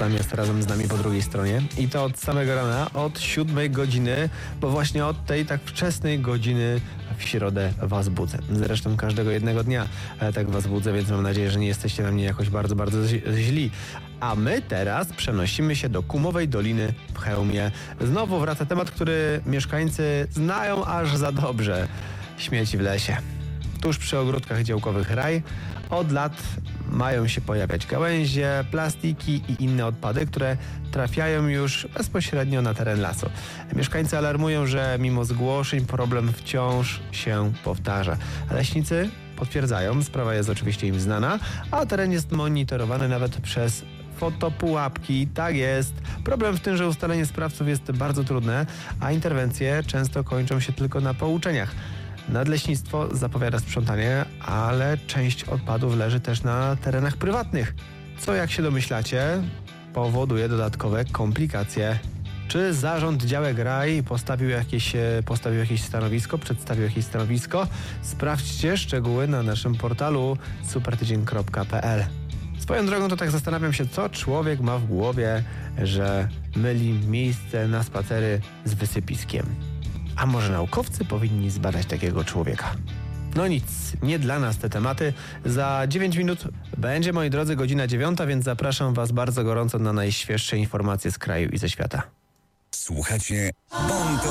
tam jest razem z nami po drugiej stronie. I to od samego rana, od 7 godziny, bo właśnie od tej tak wczesnej godziny w środę was budzę. Zresztą każdego jednego dnia tak was budzę, więc mam nadzieję, że nie jesteście na mnie jakoś bardzo, bardzo źli. A my teraz przenosimy się do Kumowej Doliny w Chełmie. Znowu wraca temat, który mieszkańcy znają aż za dobrze. Śmieci w lesie. Tuż przy ogródkach działkowych raj od lat mają się pojawiać gałęzie, plastiki i inne odpady, które trafiają już bezpośrednio na teren lasu. Mieszkańcy alarmują, że mimo zgłoszeń problem wciąż się powtarza. Leśnicy potwierdzają, sprawa jest oczywiście im znana, a teren jest monitorowany nawet przez fotopułapki. Tak jest. Problem w tym, że ustalenie sprawców jest bardzo trudne, a interwencje często kończą się tylko na pouczeniach. Nadleśnictwo zapowiada sprzątanie, ale część odpadów leży też na terenach prywatnych, co, jak się domyślacie, powoduje dodatkowe komplikacje. Czy zarząd działek raj przedstawił jakieś stanowisko? Sprawdźcie szczegóły na naszym portalu supertydzień.pl. Swoją drogą to tak zastanawiam się, co człowiek ma w głowie, że myli miejsce na spacery z wysypiskiem. A może naukowcy powinni zbadać takiego człowieka? No nic, nie dla nas te tematy. Za 9 minut będzie, moi drodzy, godzina 9, więc zapraszam was bardzo gorąco na najświeższe informacje z kraju i ze świata. Słuchacie Bon